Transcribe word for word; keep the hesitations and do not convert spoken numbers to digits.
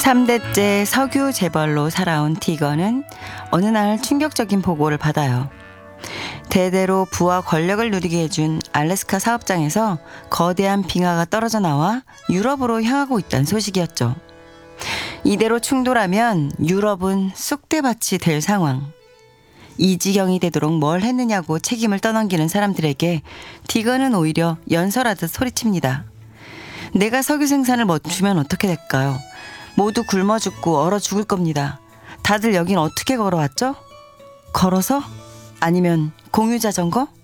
삼 대째 석유 재벌로 살아온 티거는 어느 날 충격적인 보고를 받아요. 대대로 부와 권력을 누리게 해준 알래스카 사업장에서 거대한 빙하가 떨어져 나와 유럽으로 향하고 있다는 소식이었죠. 이대로 충돌하면 유럽은 쑥대밭이 될 상황. 이 지경이 되도록 뭘 했느냐고 책임을 떠넘기는 사람들에게 티거는 오히려 연설하듯 소리칩니다. 내가 석유 생산을 멈추면 어떻게 될까요? 모두 굶어 죽고 얼어 죽을 겁니다. 다들 여긴 어떻게 걸어왔죠? 걸어서? 아니면 공유 자전거?